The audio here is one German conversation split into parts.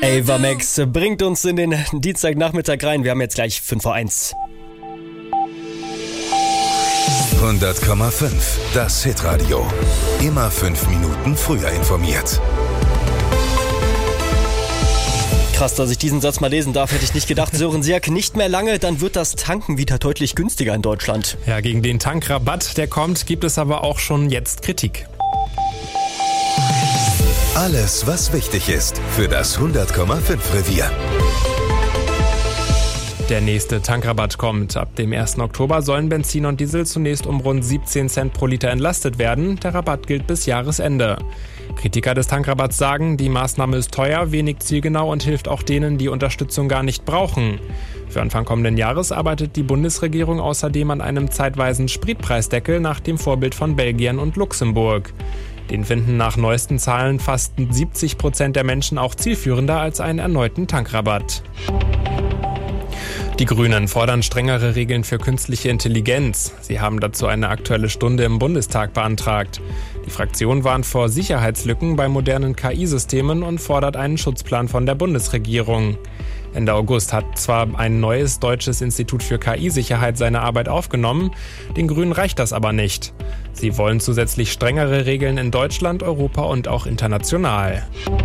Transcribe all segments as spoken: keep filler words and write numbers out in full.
Ava Max bringt uns in den Dienstagnachmittag rein. Wir haben jetzt gleich fünf vor eins. hundert Komma fünf, das Hitradio. Immer fünf Minuten früher informiert. Krass, dass ich diesen Satz mal lesen darf, hätte ich nicht gedacht. Sören Siak, nicht mehr lange, dann wird das Tanken wieder deutlich günstiger in Deutschland. Ja, gegen den Tankrabatt, der kommt, gibt es aber auch schon jetzt Kritik. Alles, was wichtig ist für das hundert Komma fünf Revier. Der nächste Tankrabatt kommt. Ab dem ersten Oktober sollen Benzin und Diesel zunächst um rund siebzehn Cent pro Liter entlastet werden. Der Rabatt gilt bis Jahresende. Kritiker des Tankrabatts sagen, die Maßnahme ist teuer, wenig zielgenau und hilft auch denen, die Unterstützung gar nicht brauchen. Für Anfang kommenden Jahres arbeitet die Bundesregierung außerdem an einem zeitweisen Spritpreisdeckel nach dem Vorbild von Belgien und Luxemburg. Den finden nach neuesten Zahlen fast siebzig Prozent der Menschen auch zielführender als einen erneuten Tankrabatt. Die Grünen fordern strengere Regeln für künstliche Intelligenz. Sie haben dazu eine Aktuelle Stunde im Bundestag beantragt. Die Fraktion warnt vor Sicherheitslücken bei modernen K I-Systemen und fordert einen Schutzplan von der Bundesregierung. Ende August hat zwar ein neues deutsches Institut für K I-Sicherheit seine Arbeit aufgenommen, den Grünen reicht das aber nicht. Sie wollen zusätzlich strengere Regeln in Deutschland, Europa und auch international.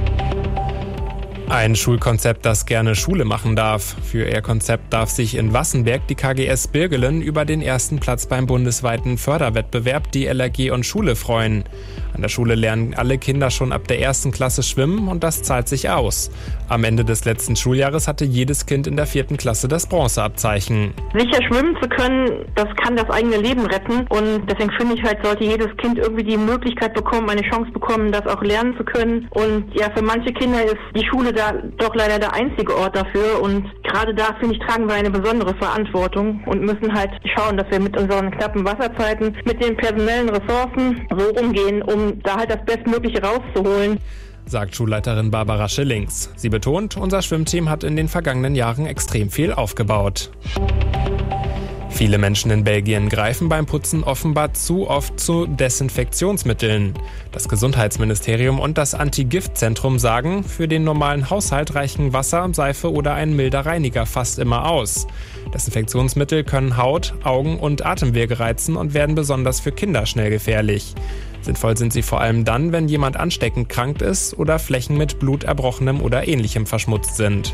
Ein Schulkonzept, das gerne Schule machen darf. Für ihr Konzept darf sich in Wassenberg die K G S Birgelen über den ersten Platz beim bundesweiten Förderwettbewerb Die L R G und Schule freuen. An der Schule lernen alle Kinder schon ab der ersten Klasse schwimmen und das zahlt sich aus. Am Ende des letzten Schuljahres hatte jedes Kind in der vierten Klasse das Bronzeabzeichen. Sicher schwimmen zu können, das kann das eigene Leben retten und deswegen finde ich halt, sollte jedes Kind irgendwie die Möglichkeit bekommen, eine Chance bekommen, das auch lernen zu können. Und ja, für manche Kinder ist die Schule da doch leider der einzige Ort dafür und gerade da, finde ich, tragen wir eine besondere Verantwortung und müssen halt schauen, dass wir mit unseren knappen Wasserzeiten, mit den personellen Ressourcen so umgehen, um da halt das Bestmögliche rauszuholen. Sagt Schulleiterin Barbara Schillings. Sie betont, unser Schwimmteam hat in den vergangenen Jahren extrem viel aufgebaut. Viele Menschen in Belgien greifen beim Putzen offenbar zu oft zu Desinfektionsmitteln. Das Gesundheitsministerium und das Anti-Gift-Zentrum sagen, für den normalen Haushalt reichen Wasser, Seife oder ein milder Reiniger fast immer aus. Desinfektionsmittel können Haut, Augen und Atemwege reizen und werden besonders für Kinder schnell gefährlich. Sinnvoll sind sie vor allem dann, wenn jemand ansteckend krank ist oder Flächen mit Blut, Erbrochenem oder Ähnlichem verschmutzt sind.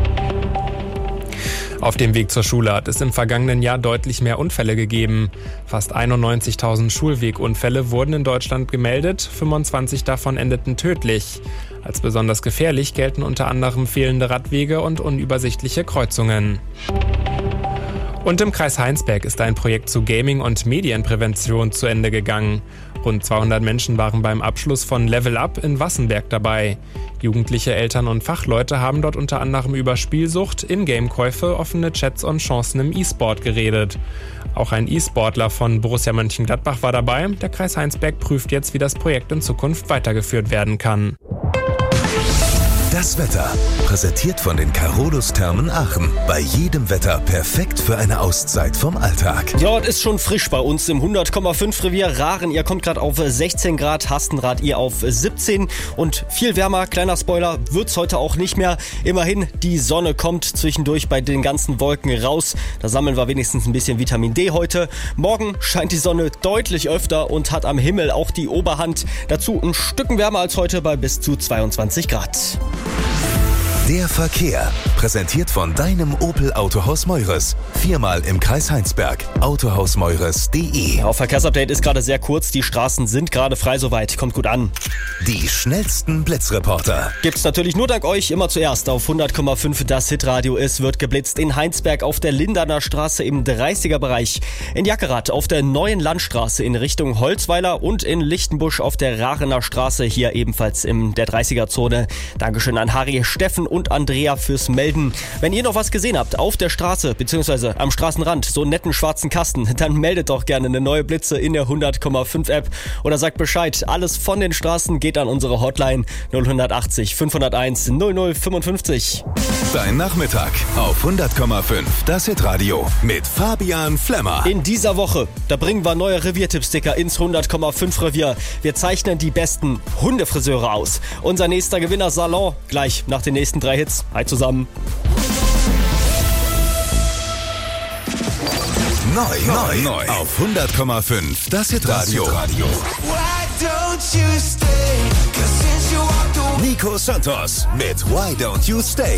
Auf dem Weg zur Schule hat es im vergangenen Jahr deutlich mehr Unfälle gegeben. Fast einundneunzigtausend Schulwegunfälle wurden in Deutschland gemeldet, fünfundzwanzig davon endeten tödlich. Als besonders gefährlich gelten unter anderem fehlende Radwege und unübersichtliche Kreuzungen. Und im Kreis Heinsberg ist ein Projekt zu Gaming- und Medienprävention zu Ende gegangen. Rund zweihundert Menschen waren beim Abschluss von Level Up in Wassenberg dabei. Jugendliche Eltern und Fachleute haben dort unter anderem über Spielsucht, Ingame-Käufe, offene Chats und Chancen im E-Sport geredet. Auch ein E-Sportler von Borussia Mönchengladbach war dabei. Der Kreis Heinsberg prüft jetzt, wie das Projekt in Zukunft weitergeführt werden kann. Das Wetter, präsentiert von den Carolus-Thermen Aachen. Bei jedem Wetter perfekt für eine Auszeit vom Alltag. Ja, es ist schon frisch bei uns im hundert Komma fünf Revier Rahren. Ihr kommt gerade auf sechzehn Grad, Hastenrath ihr auf siebzehn. Und viel wärmer, kleiner Spoiler, wird's heute auch nicht mehr. Immerhin, die Sonne kommt zwischendurch bei den ganzen Wolken raus. Da sammeln wir wenigstens ein bisschen Vitamin D heute. Morgen scheint die Sonne deutlich öfter und hat am Himmel auch die Oberhand. Dazu ein Stück wärmer als heute bei bis zu zweiundzwanzig Grad. Der Verkehr, präsentiert von deinem Opel Autohaus Meures. Viermal im Kreis Heinsberg. autohaus meures punkt de. Auf Verkehrsupdate ist gerade sehr kurz. Die Straßen sind gerade frei soweit. Kommt gut an. Die schnellsten Blitzreporter. Gibt's natürlich nur dank euch immer zuerst auf hundert Komma fünf das Hitradio. Es wird geblitzt in Heinsberg auf der Linderner Straße im dreißiger Bereich. In Jackerath auf der Neuen Landstraße in Richtung Holzweiler und in Lichtenbusch auf der Rarener Straße hier ebenfalls in der dreißiger Zone. Dankeschön an Harry, Steffen und und Andrea fürs Melden. Wenn ihr noch was gesehen habt auf der Straße bzw. am Straßenrand, so einen netten schwarzen Kasten, dann meldet doch gerne eine neue Blitze in der hundert Komma fünf App oder sagt Bescheid. Alles von den Straßen geht an unsere Hotline null achtzig fünfhunderteins null null fünfundfünfzig. Dein Nachmittag auf hundert Komma fünf, das Hitradio mit Fabian Flemmer. In dieser Woche, da bringen wir neue Reviertipp-Sticker ins hundert Komma fünf Revier. Wir zeichnen die besten Hundefriseure aus. Unser nächster Gewinner Salon, gleich nach den nächsten drei Hits. Hi zusammen. Neu, neu, neu auf hundert Komma fünf, das Hitradio. Nico Santos mit Why Don't You Stay?